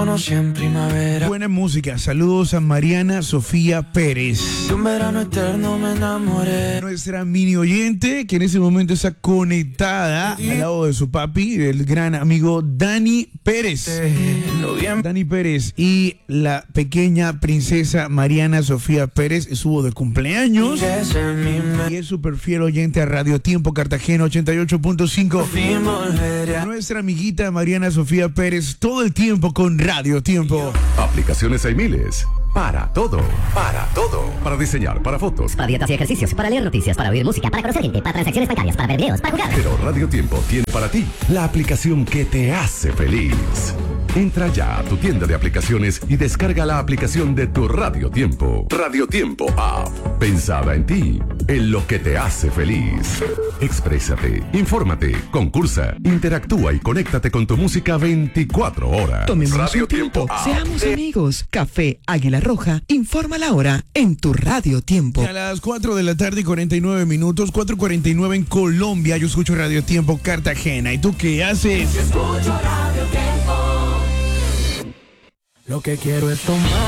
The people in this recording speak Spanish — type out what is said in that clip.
conocí en primavera. Buena música. Saludos a Mariana Sofía Pérez. De un verano eterno me enamoré. Nuestra mini oyente que en ese momento está conectada al lado de su papi, el gran amigo Dani Pérez. Dani Pérez y la pequeña princesa Mariana Sofía Pérez estuvo de cumpleaños y es súper fiel oyente a Radio Tiempo Cartagena 88.5. Nuestra amiguita Mariana Sofía Pérez todo el tiempo con Radio Tiempo. Aplicaciones hay miles. Para todo. Para diseñar, para fotos. Para dietas y ejercicios, para leer noticias, para oír música, para conocer gente, para transacciones bancarias, para ver videos, para jugar. Pero Radio Tiempo tiene para ti la aplicación que te hace feliz. Entra ya a tu tienda de aplicaciones y descarga la aplicación de tu Radio Tiempo. Radio Tiempo App. Pensada en ti, en lo que te hace feliz. Exprésate, infórmate, concursa, interactúa y conéctate con tu música 24 horas. Tomemos Radio un tiempo, App. seamos amigos. Café Águila Roja informa la hora en tu Radio Tiempo. A las 4 de la tarde y 49 minutos, 4:49 en Colombia. Yo escucho Radio Tiempo Cartagena. ¿Y tú qué haces? Escucho Radio Tiempo. Lo que quiero es tomar